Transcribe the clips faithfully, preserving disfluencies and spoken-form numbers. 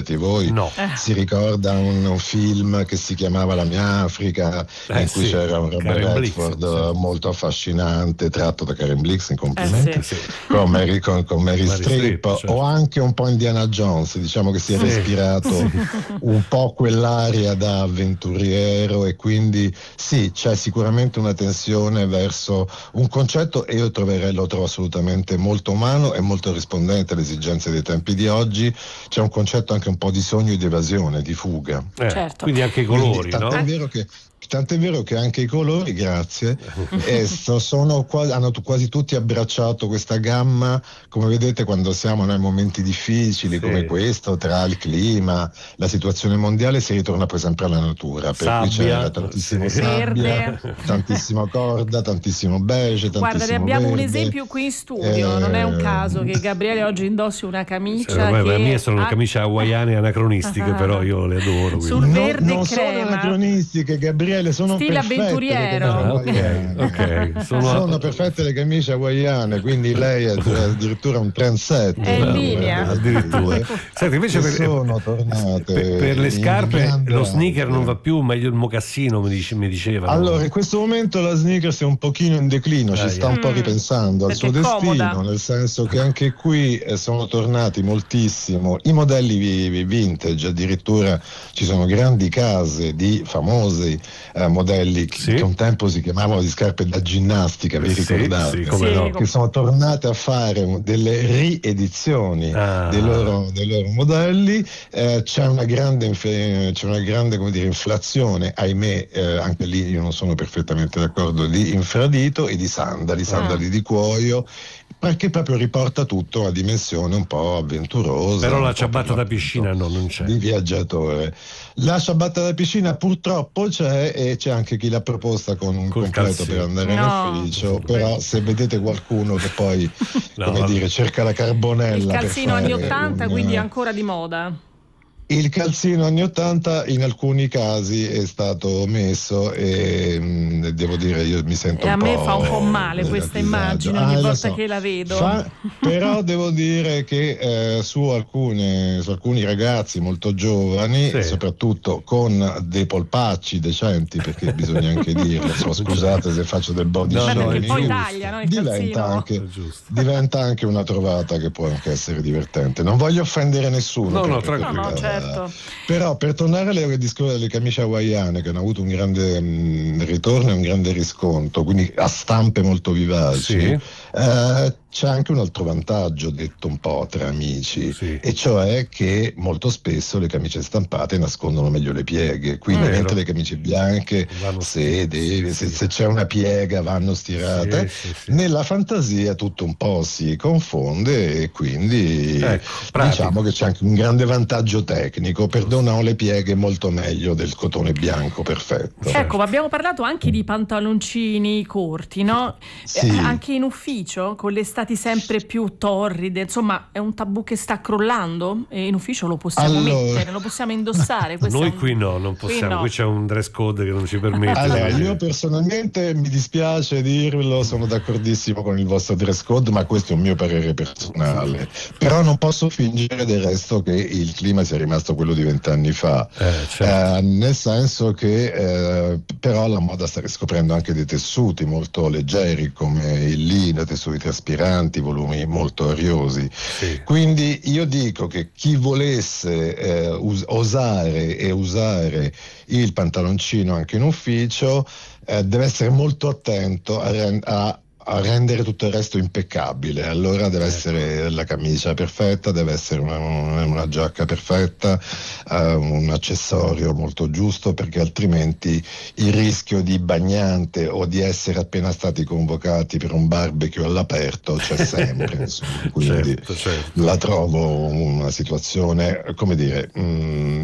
stati voi, no. si ricorda un, un film che si chiamava La mia Africa, eh, in cui sì. c'era un Robert Karen Redford Blix, sì. molto affascinante, tratto da Karen Blix, in complimenti, Eh, sì. con Mary, con, con Mary Mary Streep, Streep, certo. o anche un po' Indiana Jones, diciamo che si era Sì. ispirato un po' quell'aria da avventuriero, e quindi sì, c'è sicuramente una tensione verso un concetto, e io troverei, lo trovo assolutamente molto umano e molto rispondente alle esigenze dei tempi di oggi. C'è un concetto anche un po' di sogno e di evasione, di fuga. Eh, Certo. Quindi anche i colori, Quindi, tant'è no? vero che Tant'è vero che anche i colori, grazie, eh, so- sono quasi, hanno tu- quasi tutti abbracciato questa gamma, come vedete, quando siamo nei momenti difficili Sì. come questo, tra il clima, la situazione mondiale, si ritorna poi sempre alla natura, per Sabbia, cui c'era tantissimo sì. sabbia, Verde. tantissimo corda, tantissimo beige, tantissimo Guarda, ne abbiamo verde. un esempio qui in studio, Eh, non è un caso che Gabriele oggi indossi una camicia Sì, ormai che le mie sono ha- le camicie hawaiane anacronistiche, Ah. però io le adoro. Sul quindi. Non, verde non sono crema. anacronistiche, Gabriele, sono Stile perfette le avventuriero. camicie Ah, ok, hawaiane. ok. Sono, Sono perfette le camicie hawaiane, quindi lei è addirittura un trendsetter. È in Bravo, linea. addirittura. Senti, invece Che per, sono tornate per, per le in scarpe grande lo sneaker auge. non va più, meglio il mocassino, mi, dice, mi dicevano. Allora, in questo momento la sneakers è un pochino in declino, ci Ah, sta yeah. un po' Mm, ripensando al perché suo è comoda. destino, nel senso che anche qui eh, sono tornati moltissimo i modelli vi- vintage, addirittura ci sono grandi case di famosi eh, modelli che, Sì. che un tempo si chiamavano di scarpe da ginnastica, vi Sì, ricordate? sì, come Sì. no. Che sono tornate a fare un- delle riedizioni Ah. dei, loro, dei loro modelli. Eh, c'è una grande, inf- c'è una grande come dire, inflazione, ahimè, eh, anche lì io non sono perfettamente d'accordo, di infradito e di sandali, sandali di cuoio, perché proprio riporta tutto a una dimensione un po' avventurosa. Però un la po' ciabatta per da l'appunto piscina no, non c'è. di viaggiatore. La ciabatta da piscina purtroppo c'è, e c'è anche chi l'ha proposta con un Col completo calzino. per andare No. in ufficio, però se vedete qualcuno che poi No, come vabbè. dire, cerca la carbonella Il per calzino fare anni ottanta, un- quindi ancora di moda. il calzino anni ottanta in alcuni casi è stato messo, e mh, devo dire, io mi sento E a un me po' fa un po' male a questa disagio. immagine Ah, ogni lo volta so. che la vedo. Fa- però devo dire che eh, su, alcune, su alcuni ragazzi molto giovani, Sì. e soprattutto con dei polpacci decenti, perché bisogna anche dirlo, so, scusate se faccio del body No, Beh, no, perché è poi giusto. taglia, no, il diventa calzino. anche, È giusto. diventa anche una trovata che può anche essere divertente. Non voglio offendere nessuno, No, no, per No, no, carità. certo. Però per tornare alle discorso delle camicie hawaiane, che hanno avuto un grande mh, ritorno e un grande riscontro, quindi a stampe molto vivaci, Sì. eh, c'è anche un altro vantaggio, detto un po' tra amici, Sì. e cioè che molto spesso le camicie stampate nascondono meglio le pieghe, quindi Vero. mentre le camicie bianche, Vanno se, sti- devi- sì, se, sì. se c'è una piega vanno stirate, Sì, sì, sì. nella fantasia tutto un po' si confonde, e quindi Ecco, pratico. diciamo che c'è anche un grande vantaggio tecnico, perdonano le pieghe molto meglio del cotone bianco perfetto. Ecco, ma abbiamo parlato anche di pantaloncini corti, no? Sì. Eh, anche in ufficio, con le estati sempre più torride, insomma, è un tabù che sta crollando, e in ufficio lo possiamo Allora- mettere, lo possiamo indossare. Questo Noi è un- qui no, non possiamo, no. qui c'è un dress code che non ci permette. Allora, di- io personalmente, mi dispiace dirlo, sono d'accordissimo con il vostro dress code, ma questo è un mio parere personale. Però non posso fingere del resto che il clima sia rimasto quello di vent'anni fa. Eh, certo. Eh, nel senso che eh, però la moda sta riscoprendo anche dei tessuti molto leggeri, come il lino, tessuti traspiranti, volumi molto ariosi. Sì. Quindi io dico che chi volesse eh, us- osare e usare il pantaloncino anche in ufficio eh, deve essere molto attento a, ren- a- a rendere tutto il resto impeccabile. Allora deve Ecco. essere la camicia perfetta, deve essere una, una- una giacca perfetta, eh, un accessorio molto giusto, perché altrimenti il rischio di bagnante o di essere appena stati convocati per un barbecue all'aperto c'è sempre. Insomma. Quindi Certo, certo. la trovo una situazione, come dire, mh,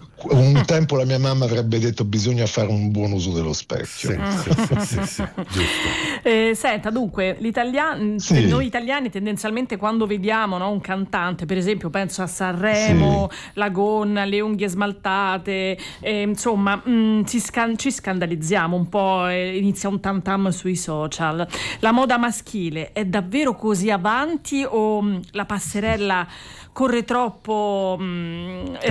un tempo la mia mamma avrebbe detto bisogna fare un buon uso dello specchio. Sì, sì, sì, sì, sì, giusto. Eh, senta, dunque, l'italiano, Sì. noi italiani tendenzialmente quando vediamo, no, un cantante, per esempio penso a Sanremo, la gonna, le unghie smaltate, eh, insomma, mh, ci, scan- ci scandalizziamo un po', eh, inizia un tam tam sui social. La moda maschile è davvero così avanti, o mh, la passerella corre troppo mh,